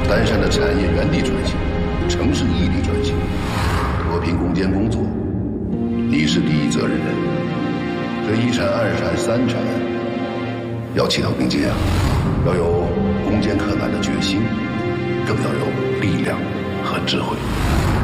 丹山的产业原地转型，城市异地转型，脱贫攻坚工作，你是第一责任人。这一产、二产、三产，要齐头并进啊！要有攻坚克难的决心，更要有力量和智慧。